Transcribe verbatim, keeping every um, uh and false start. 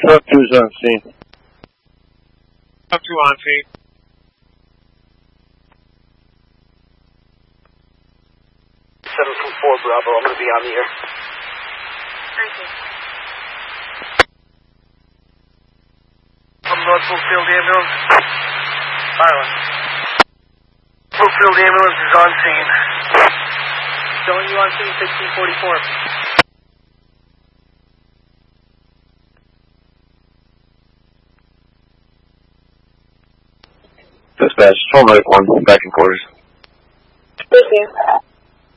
Truck two's on scene. Truck two on scene. seven from four Bravo, I'm going to be on the air. Thank you. From North Brookfield Ambulance. Silent. Brookfield Ambulance is on scene. Showing you on scene sixteen forty-four. Dispatch, twelve medic one, back in quarters. Thank you.